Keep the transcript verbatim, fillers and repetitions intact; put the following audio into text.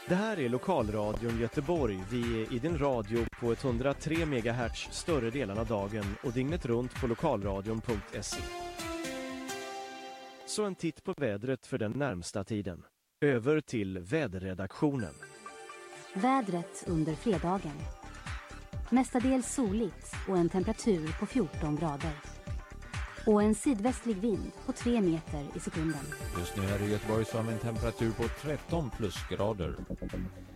Det här är Lokalradion Göteborg. Vi är i din radio på etthundratre megahertz större delen av dagen och dygnet runt på lokalradion punkt se. Så en titt på vädret för den närmsta tiden. Över till väderredaktionen. Vädret under fredagen. Mestadels soligt och en temperatur på fjorton grader. Och en sydvästlig vind på tre meter i sekunden. Just nu här i Göteborg så har vi en temperatur på tretton plusgrader.